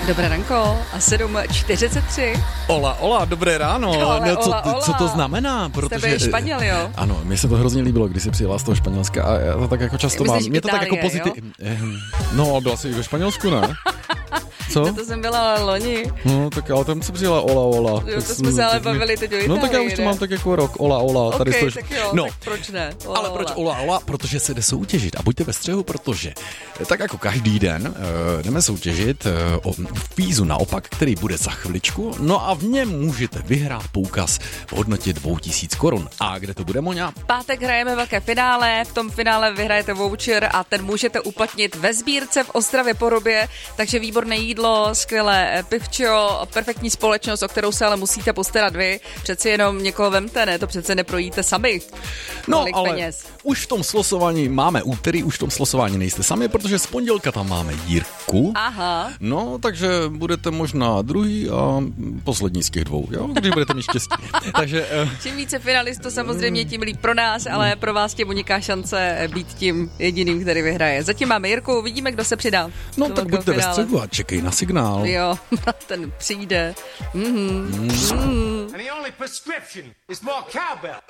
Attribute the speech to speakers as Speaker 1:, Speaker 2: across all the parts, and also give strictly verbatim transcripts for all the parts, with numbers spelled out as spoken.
Speaker 1: Dobré ranko a sedm čtyřicet tři.
Speaker 2: Ola, ola, dobré ráno.
Speaker 1: Ole,
Speaker 2: no, co,
Speaker 1: ola, ola.
Speaker 2: co to znamená? Protože,
Speaker 1: Jste byl Španěl, jo?
Speaker 2: Ano, mně se to hrozně líbilo, když jsi přijela z toho Španělska a já to tak jako často
Speaker 1: Myslíš
Speaker 2: mám. Mě to tak jako
Speaker 1: Itálie,
Speaker 2: pozitivně. No, byla jsi ve Španělsku, ne? Co?
Speaker 1: No to jsem byla loni.
Speaker 2: No, tak ale tam se přijela ola, ola.
Speaker 1: Jo, to jsme se ale bavili teď o Itálii.
Speaker 2: No tak já už to
Speaker 1: ne?
Speaker 2: mám tak jako rok, ola, ola. Tady
Speaker 1: okay,
Speaker 2: stojíš.
Speaker 1: tak jo,
Speaker 2: no.
Speaker 1: tak proč ne? Ola,
Speaker 2: Ale proč
Speaker 1: ola?
Speaker 2: ola, ola? Protože se jde soutěžit a buďte ve střehu, protože tak jako každý den uh, jdeme soutěžit uh, o kvízu naopak, který bude za chviličku, no a v něm můžete vyhrát poukaz v hodnotě dvou tisíc korun. A kde to bude, Moňa?
Speaker 1: Pátek hrajeme velké finále, v tom finále vyhrajete voucher a ten můžete uplatnit ve sbírce v Ostravě Porubě, takže výborné jídlo, skvělé pivčo, perfektní společnost, o kterou se ale musíte postarat vy. Přeci jenom někoho vemte, ne? To přece neprojíte sami.
Speaker 2: No,
Speaker 1: Kolik
Speaker 2: ale
Speaker 1: peněz.
Speaker 2: už v tom slosování máme úterý, už v tom slosování nejste sami, protože z pondělka tam máme Jirku.
Speaker 1: Aha.
Speaker 2: No, takže budete možná druhý a poslední z těch dvou, jo? Když budete mít štěstí. takže... Uh...
Speaker 1: Čím více finalistů samozřejmě, tím líp pro nás, ale pro vás tím uniká šance být tím jediným, který vyhraje. Zatím máme Jirku, vidíme, kdo se přidá.
Speaker 2: No, tak buďte ve střehu a čekej na signál.
Speaker 1: Jo, ten přijde. Mhm. Mm.
Speaker 3: And the only prescription is more cowbell.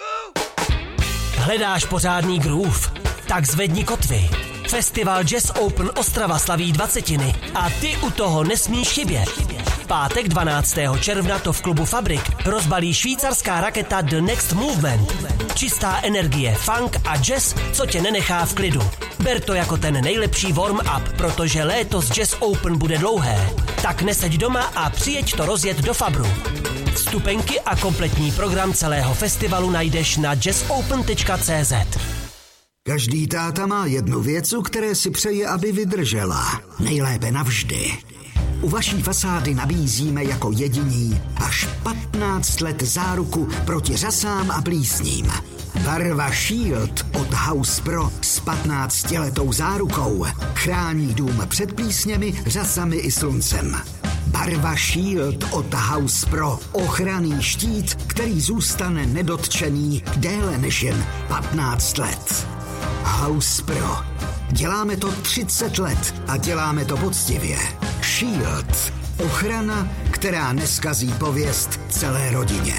Speaker 4: Hledáš pořádný groove? Tak zvedni kotvy. Festival Jazz Open Ostrava slaví dvacetiny a ty u toho nesmíš chybět. Pátek dvanáctého června to v klubu Fabrik rozbalí švýcarská raketa The Next Movement. Čistá energie, funk a jazz, co tě nenechá v klidu. Ber to jako ten nejlepší warm-up, protože léto z Jazz Open bude dlouhé. Tak neseď doma a přijeď to rozjet do Fabru. Vstupenky a kompletní program celého festivalu najdeš na jazz open tečka cé zet.
Speaker 5: Každý táta má jednu věc, u které si přeje, aby vydržela. Nejlépe navždy. U vaší fasády nabízíme jako jediní až patnáct let záruku proti řasám a plísním. Barva Shield od House Pro s patnáctiletou zárukou chrání dům před plísněmi, řasami i sluncem. Barva Shield od House Pro. Ochranný štít, který zůstane nedotčený déle než jen patnáct let. House Pro. Děláme to třicet let a děláme to poctivě. Shield. Ochrana, která neskazí pověst celé rodině.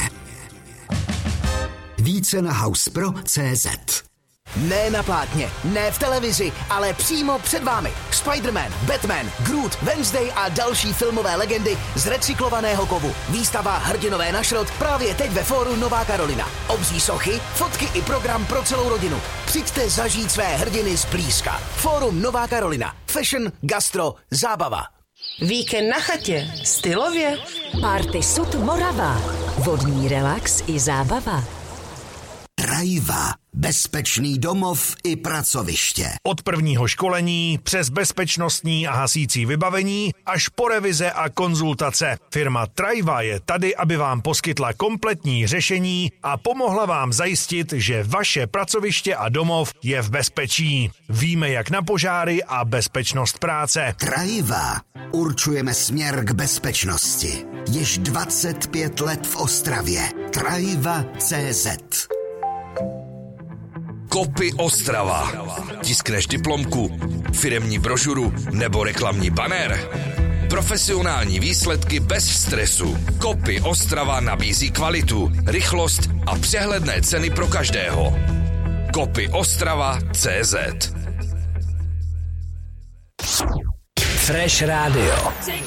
Speaker 5: Více na housepro tečka cé zet.
Speaker 6: Ne na plátně, ne v televizi, ale přímo před vámi. Spider-Man, Batman, Groot, Wednesday a další filmové legendy z recyklovaného kovu. Výstava Hrdinové na šrot právě teď ve fóru Nová Karolina. Obří sochy, fotky i program pro celou rodinu. Přijďte zažít své hrdiny zblízka. Fórum Nová Karolina. Fashion, gastro, zábava.
Speaker 7: Víkend na chatě, stylově.
Speaker 8: Party Sud Morava. Vodní relax i zábava.
Speaker 5: Trajva. Bezpečný domov i pracoviště.
Speaker 9: Od prvního školení přes bezpečnostní a hasící vybavení až po revize a konzultace. Firma Trajva je tady, aby vám poskytla kompletní řešení a pomohla vám zajistit, že vaše pracoviště a domov je v bezpečí. Víme jak na požáry a bezpečnost práce.
Speaker 5: Trajva. Určujeme směr k bezpečnosti. Již dvacet pět let v Ostravě. Trajva tečka cé zet.
Speaker 10: Kopy Ostrava. Tiskneš diplomku, firemní brožuru nebo reklamní banner? Profesionální výsledky bez stresu. Kopy Ostrava nabízí kvalitu, rychlost a přehledné ceny pro každého. Kopy Ostrava tečka cé zet.
Speaker 4: Fresh Radio.